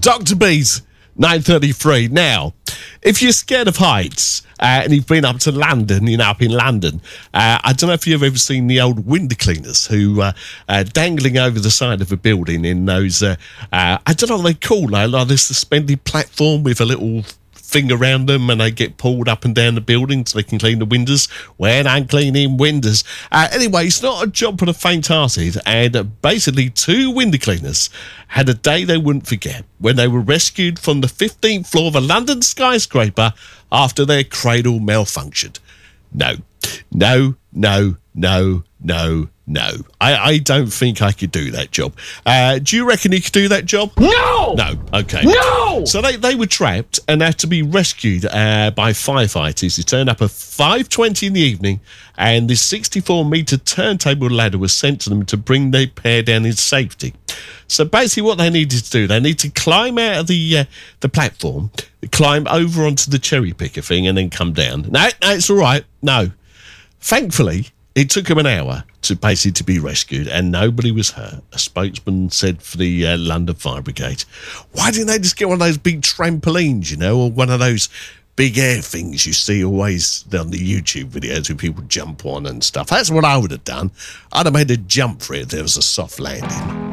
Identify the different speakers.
Speaker 1: Dr. B's 9:33. Now, if you're scared of heights and you've been up to London, up in London, I don't know if you've ever seen the old window cleaners who dangling over the side of a building in those, I don't know what they call, like this suspended platform with a little thing around them, and they get pulled up and down the building so they can clean the windows when I'm cleaning windows. Anyway, it's not a job for the faint-hearted, and basically 2 window cleaners had a day they wouldn't forget when they were rescued from the 15th floor of a London skyscraper after their cradle malfunctioned. No. I don't think I could do that job. Do you reckon you could do that job?
Speaker 2: No!
Speaker 1: No. Okay.
Speaker 2: No!
Speaker 1: So they were trapped and had to be rescued by firefighters. They turned up at 5:20 in the evening, and this 64-meter turntable ladder was sent to them to bring their pair down in safety. So basically what they needed to do, they need to climb out of the platform, climb over onto the cherry picker thing, and then come down. No, it's all right. No. Thankfully, it took them an hour to be rescued, and nobody was hurt. A spokesman said for the London Fire Brigade. Why didn't they just get one of those big trampolines, or one of those big air things you see always on the YouTube videos where people jump on and stuff? That's what I would have done. I'd have made a jump for it if there was a soft landing.